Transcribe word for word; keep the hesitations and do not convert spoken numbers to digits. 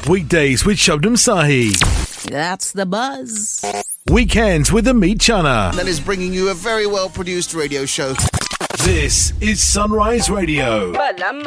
up weekdays with Shabnam Sahi. That's the buzz. Weekends with Amit Chana. That is bringing you a very well produced radio show. This is Sunrise Radio.